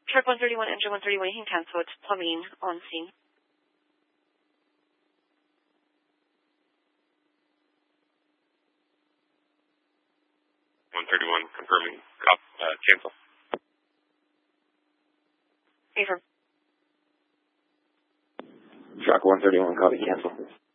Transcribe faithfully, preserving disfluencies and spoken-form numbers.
Truck one thirty-one, engine one thirty-one, you can cancel. It's plumbing on scene. one thirty-one, confirming. Cop, uh, cancel. Affirm. Truck one thirty-one, copy, cancel.